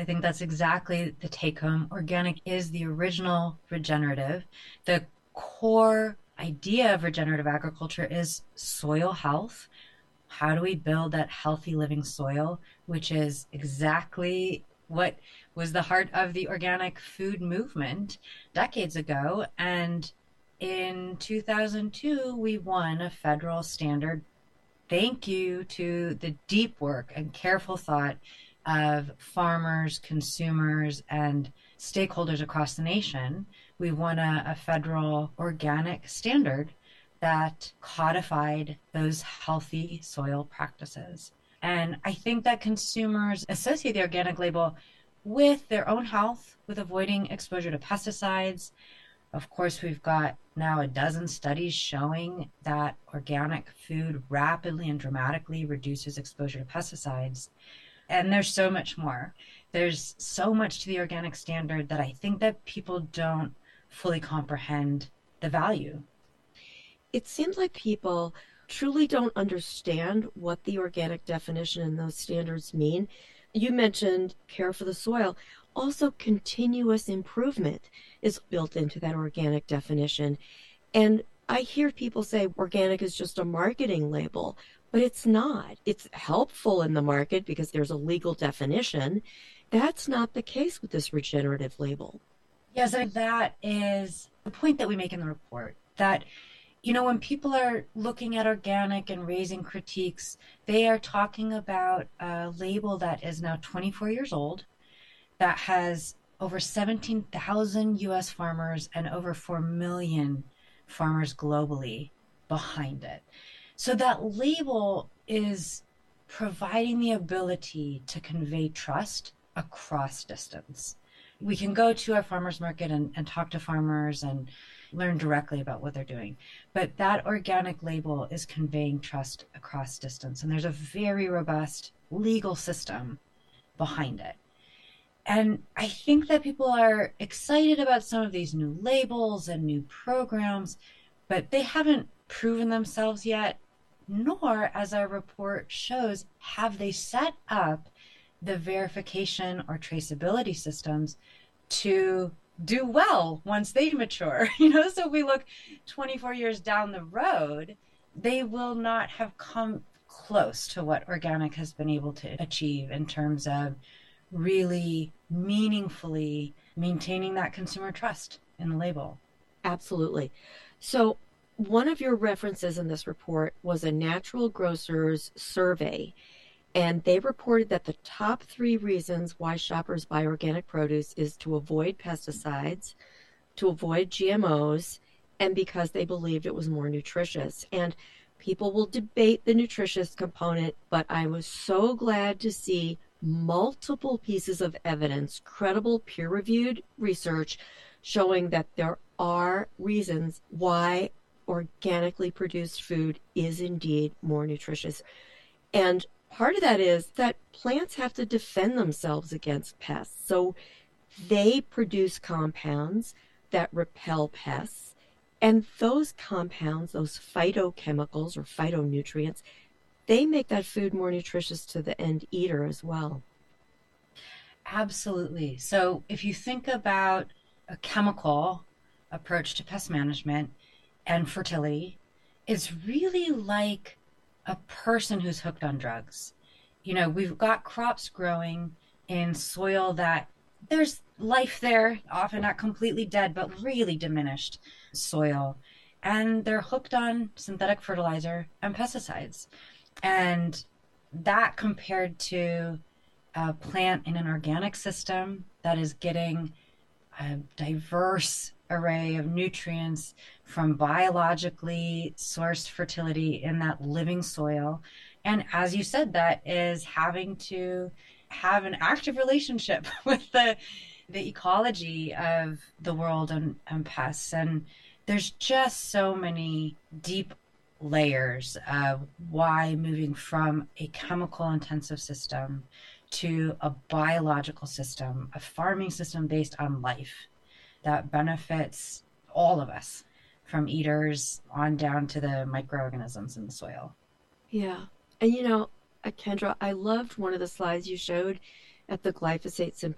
think that's exactly the take home. Organic is the original regenerative. The core idea of regenerative agriculture is soil health. How do we build that healthy living soil, which is exactly what was the heart of the organic food movement decades ago. And in 2002, we won a federal standard. Thank you to the deep work and careful thought of farmers, consumers, and stakeholders across the nation. We won a federal organic standard that codified those healthy soil practices. And I think that consumers associate the organic label with their own health, with avoiding exposure to pesticides. Of course, we've got now a dozen studies showing that organic food rapidly and dramatically reduces exposure to pesticides. And there's so much more. There's so much to the organic standard that I think that people don't fully comprehend the value. It seems like people truly don't understand what the organic definition and those standards mean. You mentioned care for the soil. Also, continuous improvement is built into that organic definition. And I hear people say organic is just a marketing label, but it's not. It's helpful in the market because there's a legal definition. That's not the case with this regenerative label. Yes, and that is the point that we make in the report that when people are looking at organic and raising critiques, they are talking about a label that is now 24 years old, that has over 17,000 US farmers and over 4 million farmers globally behind it. So that label is providing the ability to convey trust across distance. We can go to our farmers market and talk to farmers and learn directly about what they're doing. But that organic label is conveying trust across distance. And there's a very robust legal system behind it. And I think that people are excited about some of these new labels and new programs, but they haven't proven themselves yet, nor, as our report shows, have they set up the verification or traceability systems to do well once they mature. So if we look 24 years down the road, they will not have come close to what organic has been able to achieve in terms of really meaningfully maintaining that consumer trust in the label. Absolutely. So one of your references in this report was a Natural Grocers survey, and they reported that the top 3 reasons why shoppers buy organic produce is to avoid pesticides, to avoid GMOs, and because they believed it was more nutritious. And people will debate the nutritious component, but I was so glad to see multiple pieces of evidence, credible peer-reviewed research, showing that there are reasons why organically produced food is indeed more nutritious. And part of that is that plants have to defend themselves against pests. So they produce compounds that repel pests. And those compounds, those phytochemicals or phytonutrients, they make that food more nutritious to the end eater as well. Absolutely. So if you think about a chemical approach to pest management and fertility, it's really like a person who's hooked on drugs. We've got crops growing in soil that there's life there, often not completely dead, but really diminished soil. And they're hooked on synthetic fertilizer and pesticides. And that compared to a plant in an organic system that is getting a diverse array of nutrients from biologically sourced fertility in that living soil. And as you said, that is having to have an active relationship with the ecology of the world and pests. And there's just so many deep layers of why moving from a chemical intensive system to a biological system, a farming system based on life that benefits all of us, from eaters on down to the microorganisms in the soil. Yeah. And Kendra, I loved one of the slides you showed at the glyphosate